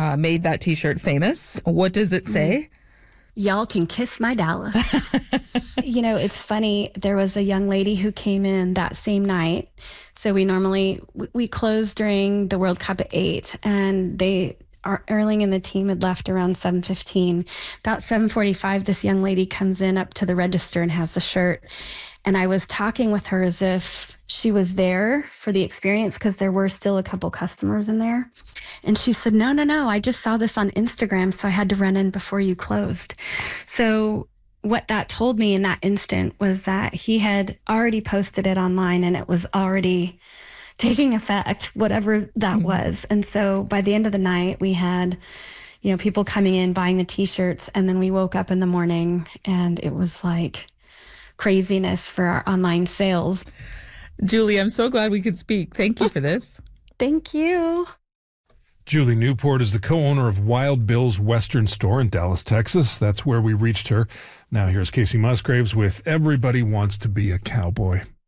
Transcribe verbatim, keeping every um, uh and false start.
uh, made that T-shirt famous. What does it say? Y'all can kiss my Dallas. You know, it's funny. There was a young lady who came in that same night. So we normally, we, we close during the World Cup at eight, and they, our Erling and the team had left around seven fifteen. About seven forty-five, this young lady comes in up to the register and has the shirt. And I was talking with her as if she was there for the experience, because there were still a couple customers in there. And she said, no, no, no, I just saw this on Instagram, so I had to run in before you closed. So what that told me in that instant was that he had already posted it online and it was already taking effect, whatever that mm-hmm. was. And so by the end of the night, we had, you know, people coming in, buying the T-shirts, and then we woke up in the morning and it was like craziness for our online sales. Julie, I'm so glad we could speak. Thank you for this. Thank you. Julie Newport is the co-owner of Wild Bill's Western Store in Dallas, Texas. That's where we reached her. Now here's Casey Musgraves with Everybody Wants to Be a Cowboy.